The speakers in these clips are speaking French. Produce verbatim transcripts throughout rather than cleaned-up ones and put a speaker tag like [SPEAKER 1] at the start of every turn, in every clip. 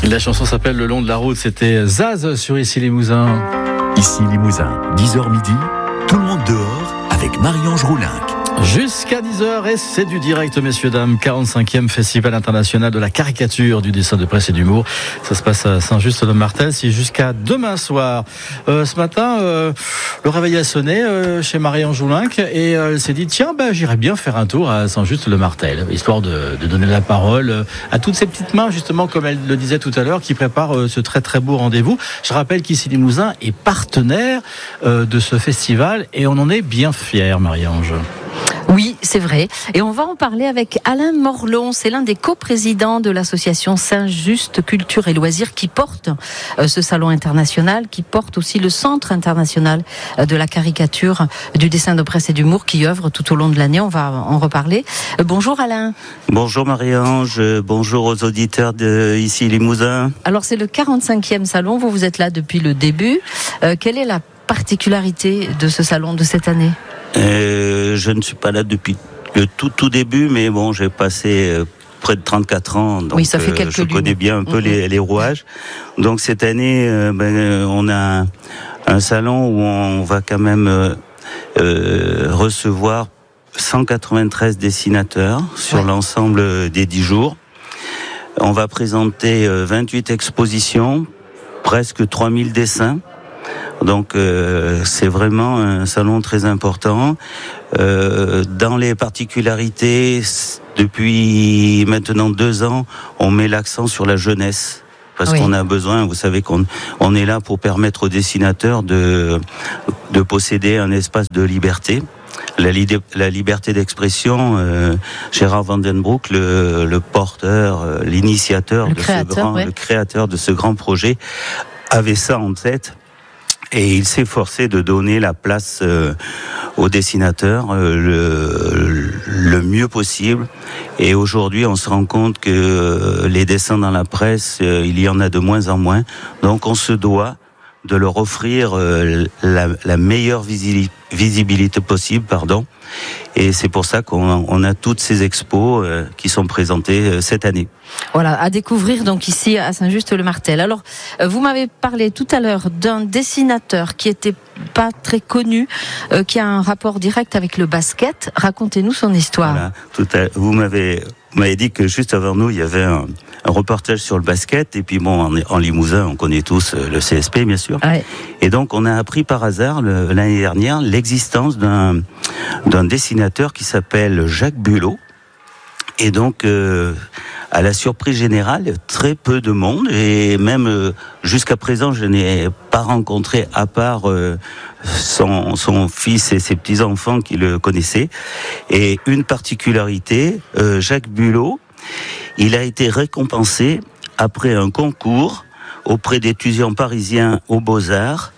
[SPEAKER 1] La chanson s'appelle Le long de la route, c'était Zaz sur Ici Limousin.
[SPEAKER 2] Ici Limousin, dix heures midi, tout le monde dehors avec Marie-Ange Roulinck.
[SPEAKER 1] Jusqu'à dix heures et c'est du direct, messieurs, dames. quarante-cinquième Festival international de la caricature, du dessin de presse et d'humour. Ça se passe à Saint-Just-le-Martel, c'est jusqu'à demain soir. Euh, ce matin, euh, le réveil a sonné euh, chez Marie-Ange Roulinck et euh, elle s'est dit, tiens, ben, j'irais bien faire un tour à Saint-Just-le-Martel, histoire de, de donner la parole à toutes ces petites mains, justement, comme elle le disait tout à l'heure, qui préparent euh, ce très très beau rendez-vous. Je rappelle qu'Ici Limousin est partenaire euh, de ce festival et on en est bien fiers, Marie-Ange.
[SPEAKER 3] Oui, c'est vrai. Et on va en parler avec Alain Morlon. C'est l'un des coprésidents de l'association Saint-Just Culture et Loisirs qui porte euh, ce salon international, qui porte aussi le Centre international euh, de la caricature, du dessin de presse et d'humour qui œuvre tout au long de l'année. On va en reparler. Euh, bonjour Alain.
[SPEAKER 4] Bonjour Marie-Ange. Bonjour aux auditeurs de Ici Limousin.
[SPEAKER 3] Alors c'est le quarante-cinquième salon. Vous, vous êtes là depuis le début. Euh, quelle est la particularité de ce salon de cette année ?
[SPEAKER 4] Euh, je ne suis pas là depuis le tout tout début, mais bon, j'ai passé euh, près de trente-quatre ans, donc
[SPEAKER 3] oui, ça fait quelques
[SPEAKER 4] euh, je
[SPEAKER 3] lunes.
[SPEAKER 4] connais bien un peu mm-hmm. les, les rouages. Donc cette année, euh, ben, on a un, un salon où on va quand même euh, euh, recevoir cent quatre-vingt-treize dessinateurs sur ouais. l'ensemble des dix jours. On va présenter euh, vingt-huit expositions, presque trois mille dessins. Donc euh, c'est vraiment un salon très important. Euh, dans les particularités, depuis maintenant deux ans, on met l'accent sur la jeunesse. Parce oui. qu'on a besoin, vous savez qu'on on est là pour permettre aux dessinateurs de, de posséder un espace de liberté. La, li- la liberté d'expression, euh, Gérard Vandenbroek, le, le porteur, euh, l'initiateur,
[SPEAKER 3] le
[SPEAKER 4] de
[SPEAKER 3] créateur,
[SPEAKER 4] ce grand,
[SPEAKER 3] ouais.
[SPEAKER 4] le créateur de ce grand projet, avait ça en tête. Et il s'est forcé de donner la place euh, aux dessinateurs euh, le, le mieux possible. Et aujourd'hui, on se rend compte que euh, les dessins dans la presse, euh, il y en a de moins en moins. Donc on se doit de leur offrir euh, la, la meilleure visi- visibilité possible, pardon. Et c'est pour ça qu'on on a toutes ces expos euh, qui sont présentées euh, cette année.
[SPEAKER 3] Voilà, à découvrir donc ici à Saint-Just-le-Martel. Alors, vous m'avez parlé tout à l'heure d'un dessinateur qui était pas très connu, euh, qui a un rapport direct avec le basket. Racontez-nous son histoire.
[SPEAKER 4] Voilà, tout à, vous m'avez, vous m'avez dit que juste avant nous, il y avait un, un reportage sur le basket. Et puis bon, en, en Limousin, on connaît tous le C S P, bien sûr.
[SPEAKER 3] Ouais.
[SPEAKER 4] Et donc, on a appris par hasard le, l'année dernière l'existence d'un, d'un dessinateur qui s'appelle Jacques Bulot. Et donc, euh, à la surprise générale, très peu de monde, et même euh, jusqu'à présent, je n'ai pas rencontré, à part euh, son, son fils et ses petits-enfants qui le connaissaient. Et une particularité, euh, Jacques Bulot, il a été récompensé après un concours auprès d'étudiants parisiens aux Beaux-Arts,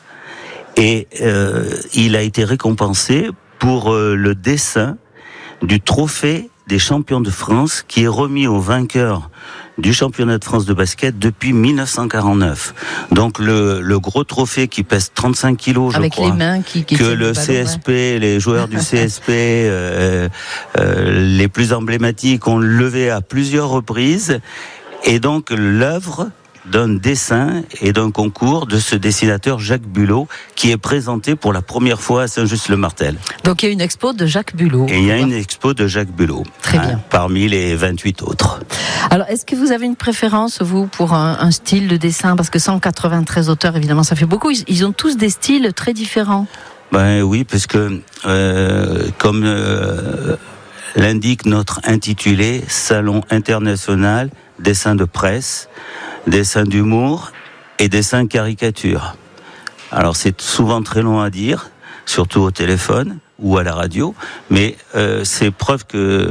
[SPEAKER 4] et euh, il a été récompensé pour euh, le dessin du trophée des champions de France qui est remis aux vainqueurs du championnat de France de basket depuis dix-neuf cent quarante-neuf. Donc le, le gros trophée qui pèse trente-cinq kilos, je
[SPEAKER 3] avec
[SPEAKER 4] crois.
[SPEAKER 3] Les mains qui, qui
[SPEAKER 4] que le
[SPEAKER 3] le ballon,
[SPEAKER 4] C S P,
[SPEAKER 3] ouais.
[SPEAKER 4] les joueurs du C S P, euh, euh, les plus emblématiques ont levé à plusieurs reprises. Et donc l'œuvre d'un dessin et d'un concours de ce dessinateur Jacques Bulot qui est présenté pour la première fois à Saint-Just-le-Martel.
[SPEAKER 3] Donc il y a une expo de Jacques Bulot.
[SPEAKER 4] Et il y a une expo de Jacques Bulot.
[SPEAKER 3] Très
[SPEAKER 4] hein,
[SPEAKER 3] bien.
[SPEAKER 4] Parmi les vingt-huit autres.
[SPEAKER 3] Alors est-ce que vous avez une préférence, vous, pour un, un style de dessin ? Parce que cent quatre-vingt-treize auteurs, évidemment, ça fait beaucoup. Ils, ils ont tous des styles très différents.
[SPEAKER 4] Ben oui, parce que euh, comme euh, l'indique notre intitulé, Salon international, dessin de presse, dessin d'humour et dessin caricature. Alors c'est souvent très long à dire, surtout au téléphone ou à la radio, mais euh, c'est preuve que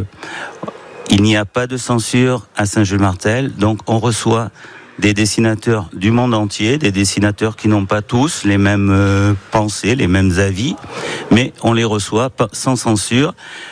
[SPEAKER 4] il n'y a pas de censure à Saint-Just-le-Martel, donc on reçoit des dessinateurs du monde entier, des dessinateurs qui n'ont pas tous les mêmes euh, pensées, les mêmes avis, mais on les reçoit sans censure,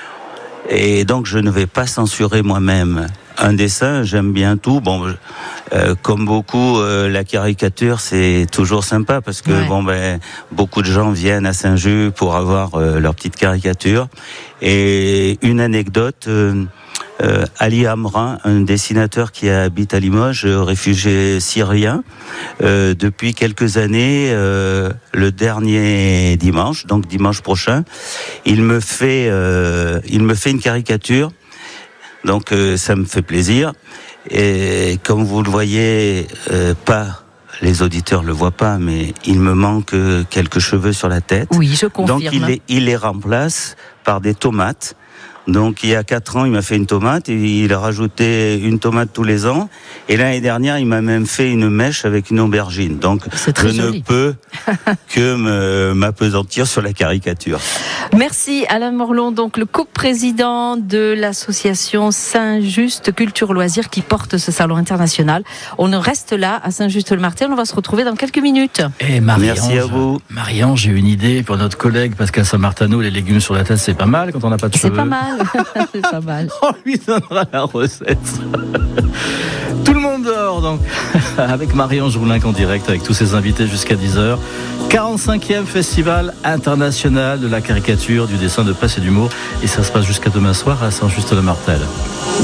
[SPEAKER 4] et donc je ne vais pas censurer moi-même. Un dessin, j'aime bien tout. Bon, euh, comme beaucoup, euh, la caricature, c'est toujours sympa parce que ouais. bon ben beaucoup de gens viennent à Saint-Just pour avoir euh, leur petite caricature. Et une anecdote, euh, euh, Ali Amrin, un dessinateur qui habite à Limoges, réfugié syrien. Euh, depuis quelques années, euh, le dernier dimanche, donc dimanche prochain, il me fait, euh, il me fait une caricature. Donc euh, ça me fait plaisir. Et comme vous le voyez, euh, pas les auditeurs le voient pas, mais il me manque quelques cheveux sur la tête.
[SPEAKER 3] Oui, je confirme.
[SPEAKER 4] Donc il les, il les remplace par des tomates. Donc il y a quatre ans, il m'a fait une tomate et il a rajouté une tomate tous les ans. Et l'année dernière, il m'a même fait une mèche avec une aubergine. Donc je
[SPEAKER 3] joli.
[SPEAKER 4] ne peux que me, m'appesantir sur la caricature.
[SPEAKER 3] Merci Alain Morlon, donc le coprésident de l'association Saint-Just Culture Loisirs qui porte ce salon international. On reste là à Saint-Just-le-Martel, on va se retrouver dans quelques minutes.
[SPEAKER 1] Et Marie-Ange,
[SPEAKER 4] Merci à vous.
[SPEAKER 1] Marie-Ange, j'ai une idée pour notre collègue Pascal Saint-Martano, les légumes sur la tête, c'est pas mal quand on n'a pas de cheveux.
[SPEAKER 3] C'est pas mal. C'est pas mal.
[SPEAKER 1] On lui donnera la recette. Tout le monde dehors donc avec Marie-Ange Roulinck en direct avec tous ses invités jusqu'à dix heures. quarante-cinquième Festival international de la caricature, du dessin de presse et d'humour. Et ça se passe jusqu'à demain soir à Saint-Just-le-Martel.